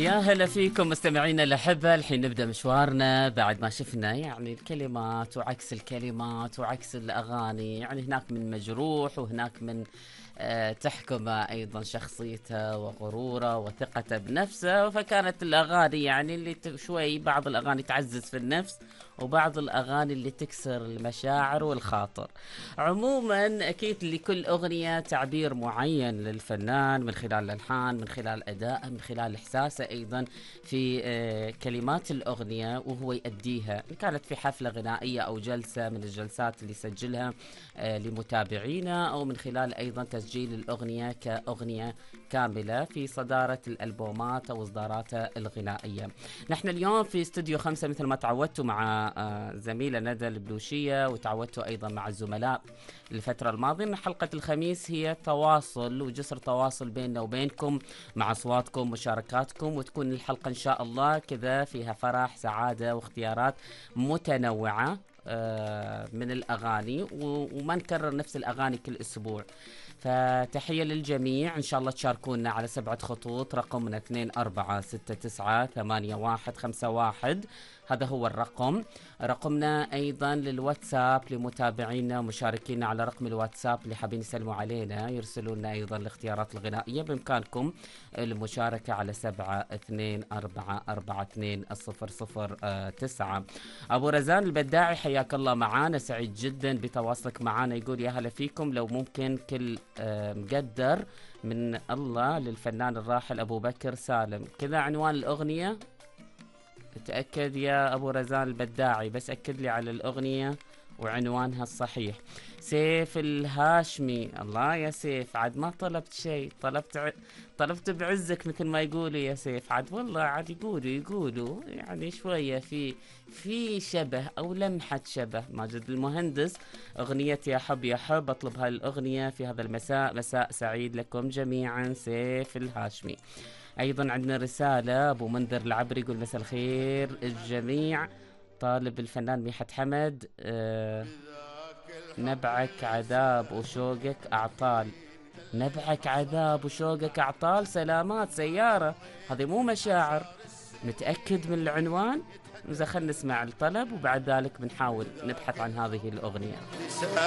يا هلا فيكم مستمعينا الأحبة. الحين نبدأ مشوارنا بعد ما شفنا يعني الكلمات وعكس الكلمات وعكس الأغاني. يعني هناك من مجروح وهناك من تحكم أيضا شخصيته وغروره وثقته بنفسه. فكانت الأغاني يعني اللي شوي بعض الأغاني تعزز في النفس وبعض الأغاني اللي تكسر المشاعر والخاطر. عموما أكيد لكل أغنية تعبير معين للفنان من خلال الألحان، من خلال أدائه، من خلال إحساسه أيضا في كلمات الأغنية وهو يأديها، إن كانت في حفلة غنائية أو جلسة من الجلسات اللي يسجلها لمتابعينا، أو من خلال أيضا تسجيل الأغنية كأغنية كاملة في صدارة الألبومات أو إصداراتها الغنائية. نحن اليوم في استوديو 5 مثل ما تعودتوا مع زميلة ندى البلوشية، وتعودتوا أيضا مع الزملاء الفترة الماضية أن حلقة الخميس هي تواصل وجسر تواصل بيننا وبينكم مع أصواتكم مشاركاتكم، وتكون الحلقة إن شاء الله كذا فيها فرح سعادة واختيارات متنوعة من الأغاني، وما نكرر نفس الأغاني كل أسبوع. فتحية للجميع، إن شاء الله تشاركونا على 7 خطوط، رقمنا 24698151، هذا هو الرقم. رقمنا أيضا للواتساب لمتابعينا ومشاركينا على رقم الواتساب اللي حابين يسلموا علينا يرسلوا لنا أيضا الاختيارات الغنائية. بإمكانكم المشاركة على 72442009. أبو رزان البداعي حياك الله معانا، سعيد جدا بتواصلك معانا. يقول يا هلا فيكم، لو ممكن كل مقدر من الله للفنان الراحل أبو بكر سالم، كذا عنوان الأغنية. تأكد يا أبو رزان البداعي، بس أكد لي على الأغنية وعنوانها الصحيح. سيف الهاشمي، الله يا سيف، عاد ما طلبت شيء، طلبت بعزك مثل ما يقولوا يا سيف. عاد والله عاد يقولوا يعني شوية في شبه أو لمحة شبه. ماجد المهندس، أغنية يا حب يا حب، أطلب هاي الأغنية في هذا المساء، مساء سعيد لكم جميعا. سيف الهاشمي. أيضا عندنا رسالة أبو منذر العبري، يقول مساء الخير الجميع، طالب الفنان ميحة حمد نبعك عذاب وشوقك أعطال. نبعك عذاب وشوقك أعطال، سلامات سيارة، هذه مو مشاعر. متأكد من العنوان؟ إذا خلنا نسمع الطلب وبعد ذلك بنحاول نبحث عن هذه الأغنية.